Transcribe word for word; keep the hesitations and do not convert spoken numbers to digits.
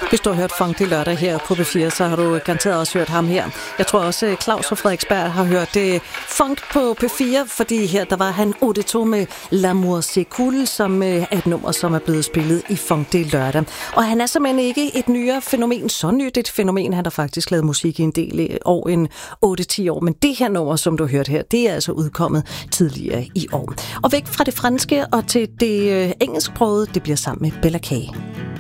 Hvis du har hørt Funk det lørdag her på B fire, så har du garanteret også hørt ham her. Jeg tror også, Claus fra Frederiksberg har hørt det Funk på P fire, fordi her der var han otte to med L'amour c'est cool, som er et nummer, som er blevet spillet i Funk det lørdag. Og han er simpelthen ikke et nyere fænomen, så nyt et fænomen. Han har faktisk lavet musik i en del år, en otte ti år. Men det her nummer, som du har hørt her, det er altså udkommet tidligere i år. Og væk fra det franske og til det engelsksprogede, det bliver sammen med Bella K.